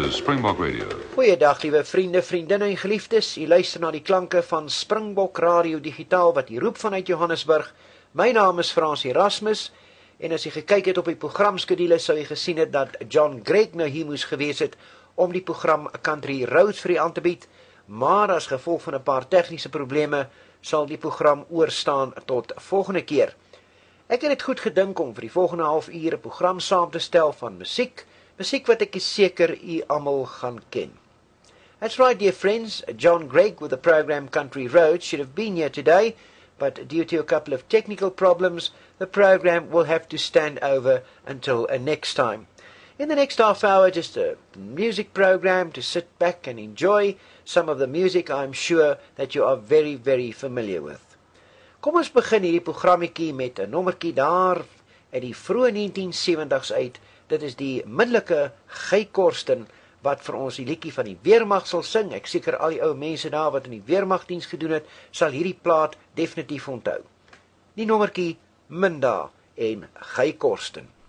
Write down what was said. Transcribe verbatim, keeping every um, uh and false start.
is Springbok Radio. Goeiedag, liewe vriende, vriendinne en geliefdes. U luister na die klanke van Springbok Radio Digitaal wat hier roep vanuit Johannesburg. My naam is Frans Erasmus en as jy gekyk het op die programskedule sou jy gesien het dat John Gregg nou hier moes gewees het om die program Country Roads vir u aan te bied, maar as gevolg van 'n paar tegniese probleme sal die program oorstaan tot volgende keer. Ek het dit goed gedink om vir die volgende half uur 'n program saam te stel van musiek, musiek wat ek is seker u almal gaan ken. That's right, dear friends, John Gregg with the program Country Roads should have been here today, but due to a couple of technical problems, the program will have to stand over until uh, next time. In the next half hour, just a music program to sit back and enjoy some of the music I'm sure that you are very, very familiar with. Kom ons begin hierdie programmetjie met 'n nommertjie daar uit die vroeë negentien seventies uit. Dit is die middelike Guy Korsten wat vir ons die liedjie van die weermag sal sing. Ek seker al die ou mense daar wat in die weermagdiens gedoen het, sal hierdie plaat definitief onthou. Die nommertjie Minda en Guy Korsten.